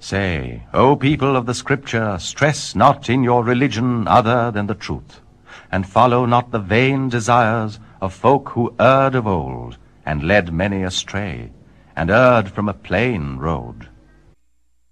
Say, O people of the Scripture, stress not in your religion other than the truth, and follow not the vain desires of folk who erred of old, and led many astray, and erred from a plain road.